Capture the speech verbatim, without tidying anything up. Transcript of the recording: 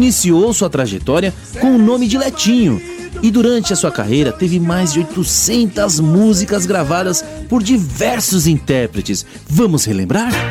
iniciou sua trajetória com o nome de Letinho e durante a sua carreira teve mais de oitocentas músicas gravadas por diversos intérpretes. Vamos relembrar?